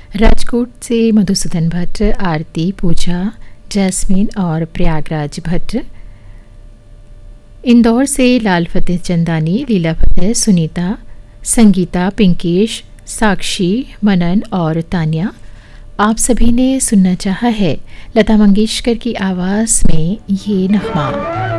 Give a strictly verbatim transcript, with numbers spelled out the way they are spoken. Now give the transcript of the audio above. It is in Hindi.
राजकोट से मधुसूदन भट्ट, आरती, पूजा, जैस्मीन और प्रयागराज भट्ट। इंदौर से लाल फतेह चंदानी, लीला फतेह, सुनीता, संगीता, पिंकेश, साक्षी, मनन और तान्या। आप सभी ने सुनना चाहा है लता मंगेशकर की आवाज़ में ये नगमा।